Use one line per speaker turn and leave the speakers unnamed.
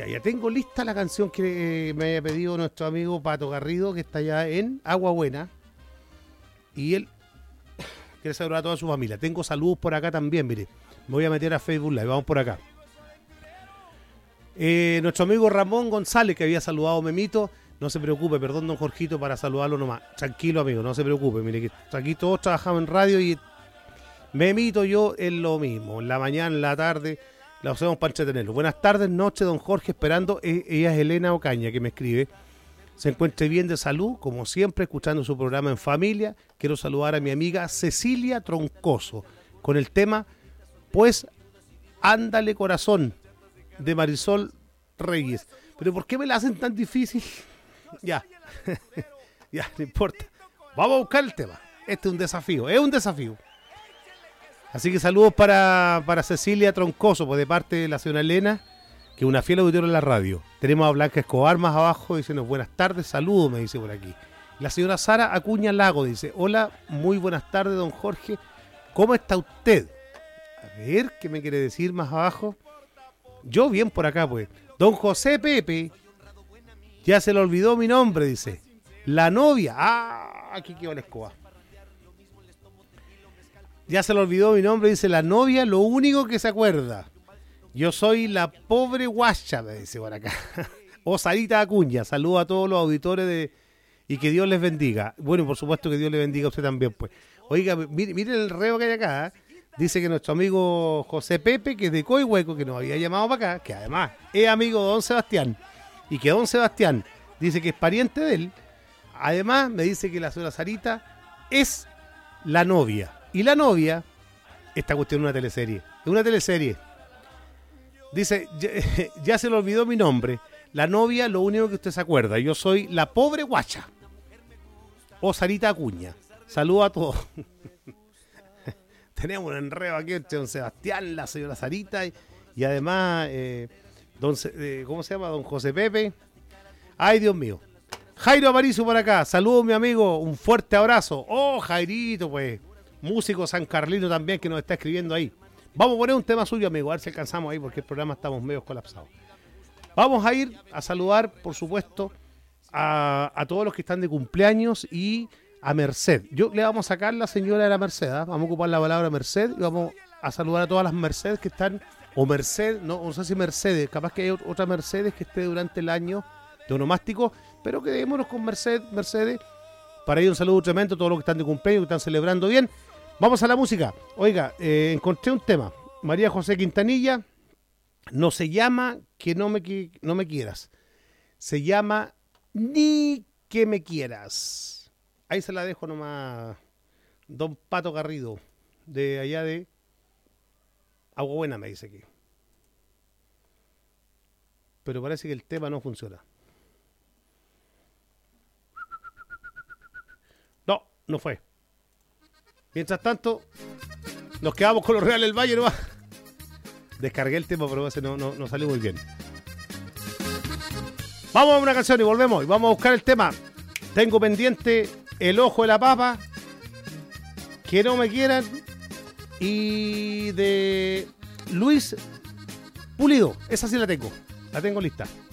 Ya tengo lista la canción que me había pedido nuestro amigo Pato Garrido, que está allá en Agua Buena. Y él quiere saludar a toda su familia. Tengo saludos por acá también, mire. Me voy a meter a Facebook Live, vamos por acá. Nuestro amigo Ramón González, que había saludado a Memito, no se preocupe, perdón don Jorgito para saludarlo nomás. Tranquilo amigo, no se preocupe, mire que aquí todos trabajamos en radio y Memito yo es lo mismo, en la mañana, en la tarde, la usamos para entretenerlo. Buenas tardes, noche, don Jorge, esperando, ella es Elena Ocaña que me escribe. Se encuentre bien de salud, como siempre, escuchando su programa en familia. Quiero saludar a mi amiga Cecilia Troncoso con el tema Pues Ándale Corazón, de Marisol Reyes. Pero ¿por qué me la hacen tan difícil? Ya, ya, no importa. Vamos a buscar el tema. Este es un desafío. Así que saludos para Cecilia Troncoso, pues de parte de la señora Elena, que es una fiel auditora en la radio. Tenemos a Blanca Escobar más abajo, diciendo buenas tardes, saludos, me dice por aquí. La señora Sara Acuña Lago dice, hola, muy buenas tardes, don Jorge, ¿cómo está usted? A ver, ¿qué me quiere decir más abajo? Yo bien por acá, pues. Don José Pepe, ya se le olvidó mi nombre, dice. La novia, aquí quedó la escoba. Ya se le olvidó mi nombre, dice la novia, lo único que se acuerda. Yo soy la pobre guacha, me dice por acá. O Sarita Acuña, saludo a todos los auditores y que Dios les bendiga. Bueno, y por supuesto que Dios le bendiga a usted también, pues. Oiga, mire el reo que hay acá, ¿eh? Dice que nuestro amigo José Pepe, que es de Coihueco, que nos había llamado para acá, que además es amigo de don Sebastián, y que don Sebastián dice que es pariente de él. Además, me dice que la señora Sarita es la novia. Y la novia, esta cuestión es una teleserie. Es una teleserie. Dice, ya se le olvidó mi nombre. La novia, lo único que usted se acuerda. Yo soy la pobre guacha. O Sarita Acuña. Saludos a todos. Tenemos un enredo aquí entre don Sebastián, la señora Sarita y además, ¿cómo se llama? Don José Pepe. Ay, Dios mío. Jairo Aparicio por acá. Saludos, mi amigo. Un fuerte abrazo. Oh, Jairito, pues. Músico San Carlino también que nos está escribiendo ahí. Vamos a poner un tema suyo, amigo, a ver si alcanzamos ahí porque el programa estamos medio colapsados. Vamos a ir a saludar, por supuesto, a todos los que están de cumpleaños y a Merced. Yo le vamos a sacar la señora de la Merced, ¿eh? Vamos a ocupar la palabra Merced y vamos a saludar a todas las Mercedes que están, o Merced, no sé si Mercedes, capaz que hay otra Mercedes que esté durante el año de onomástico, pero quedémonos con Mercedes. Para ello un saludo tremendo a todos los que están de cumpleaños, que están celebrando bien. Vamos a la música. Oiga, encontré un tema. María José Quintanilla, no se llama Que no me quieras. Se llama Ni que me quieras. Ahí se la dejo nomás, don Pato Garrido, de allá de Agua Buena, me dice aquí. Pero parece que el tema no funciona. No fue. Mientras tanto, nos quedamos con los Reales del Valle nomás. Descargué el tema, pero ese no salió muy bien. Vamos a una canción y volvemos. Y vamos a buscar el tema. Tengo pendiente El Ojo de la Papa, Que no me quieran, y de Luis Pulido. Esa sí la tengo lista.